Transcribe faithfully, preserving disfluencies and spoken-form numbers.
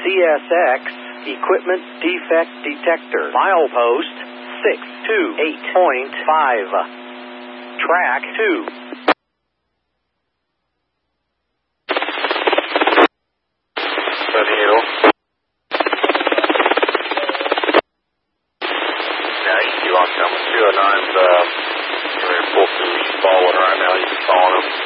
C S X Equipment Defect Detector. Milepost six two eight point five. Track two. Sunny Hill. Now, you see on coming two oh nine's, uh, we're full through eastbound right now. You can follow them.